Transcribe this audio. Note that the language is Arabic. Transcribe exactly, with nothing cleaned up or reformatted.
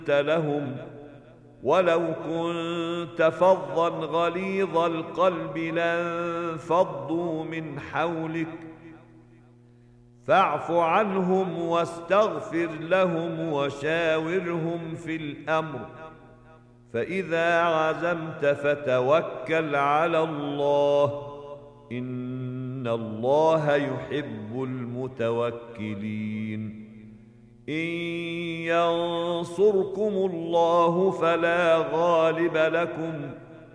لهم ولو كنت فظا غليظ القلب لانفضوا من حولك فاعف عنهم واستغفر لهم وشاورهم في الأمر فإذا عزمت فتوكل على الله إن الله يحب المتوكلين إن ينصركم الله فلا غالب لكم